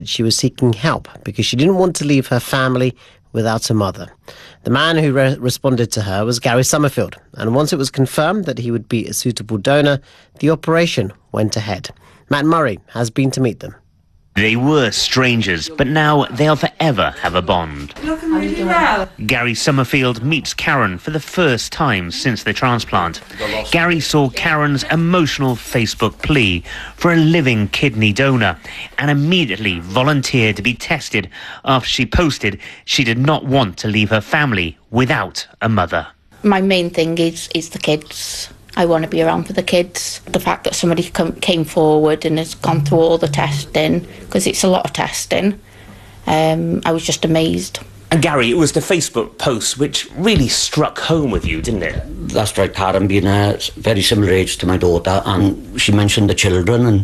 She was seeking help because she didn't want to leave her family without a mother. The man who responded to her was Gary Summerfield, and once it was confirmed that he would be a suitable donor, the operation went ahead. Matt Murray has been to meet them. They were strangers, but now they'll forever have a bond. Looking really well. Gary Summerfield meets Karen for the first time since the transplant. Gary saw Karen's emotional Facebook plea for a living kidney donor and immediately volunteered to be tested after she posted she did not want to leave her family without a mother. My main thing is the kids. I want to be around for the kids. The fact that somebody came forward and has gone through all the testing, because it's a lot of testing, I was just amazed. And Gary, it was the Facebook post which really struck home with you, didn't it? That's right, Karen being a very similar age to my daughter, and she mentioned the children, and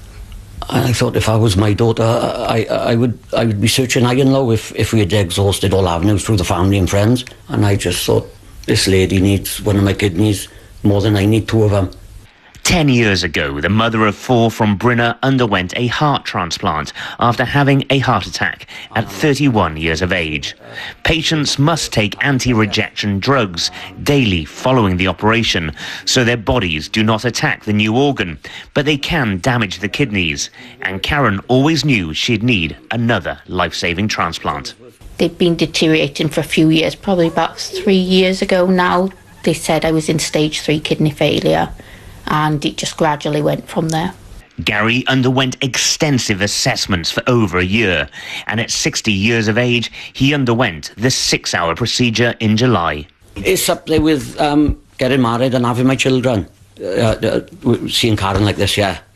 I thought if I was my daughter, I would be searching high and low if we had exhausted all avenues through the family and friends. And I just thought, this lady needs one of my kidneys more than I need two of them. 10 years ago, the mother of 4 from Brynner underwent a heart transplant after having a heart attack at 31 years of age. Patients must take anti-rejection drugs daily following the operation, so their bodies do not attack the new organ, but they can damage the kidneys. And Karen always knew she'd need another life-saving transplant. They've been deteriorating for a few years, probably about 3 years ago now. They said I was in stage 3 kidney failure, and it just gradually went from there. Gary underwent extensive assessments for over a year, and at 60 years of age, he underwent the 6-hour procedure in July. It's up there with getting married and having my children. Seeing Karen like this, yeah.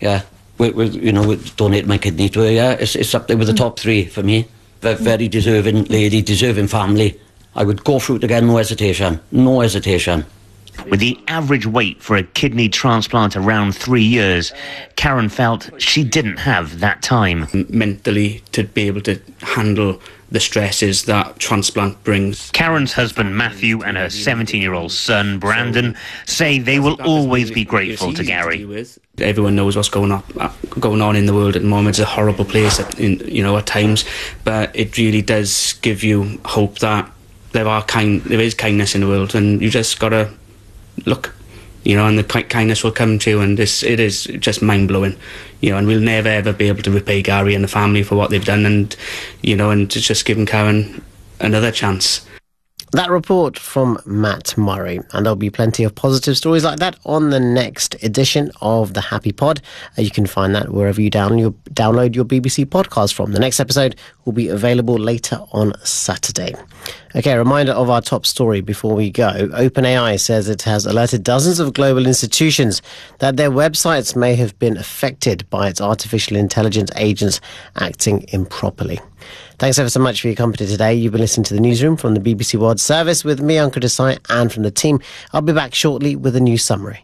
With donate my kidney to her, yeah. It's up there with the top 3 for me. Very deserving lady, deserving family. I would go through it again, no hesitation. No hesitation. With the average wait for a kidney transplant around 3 years, Karen felt she didn't have that time. Mentally, to be able to handle the stresses that transplant brings. Karen's husband Matthew and her 17-year-old son Brandon say they will always be grateful to Gary. Everyone knows what's going on in the world at the moment. It's a horrible place at times, but it really does give you hope that there is kindness in the world, and you just got to look, and the kindness will come to you, and it is just mind-blowing, and we'll never ever be able to repay Gary and the family for what they've done, and and to just giving Karen another chance. That report from Matt Murray, and there'll be plenty of positive stories like that on the next edition of The Happy Pod. You can find that wherever you download your BBC podcast from. The next episode will be available later on Saturday. Okay, a reminder of our top story before we go. OpenAI says it has alerted dozens of global institutions that their websites may have been affected by its artificial intelligence agents acting improperly. Thanks ever so much for your company today. You've been listening to The Newsroom from the BBC World Service with me, Ankur Desai, and from the team. I'll be back shortly with a news summary.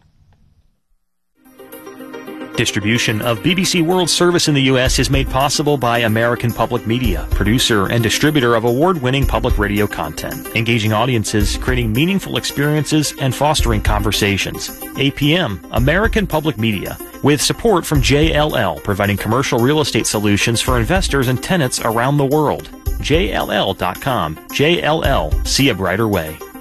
Distribution of BBC World Service in the U.S. is made possible by American Public Media, producer and distributor of award-winning public radio content, engaging audiences, creating meaningful experiences, and fostering conversations. APM, American Public Media, with support from JLL, providing commercial real estate solutions for investors and tenants around the world. JLL.com. JLL. See a brighter way.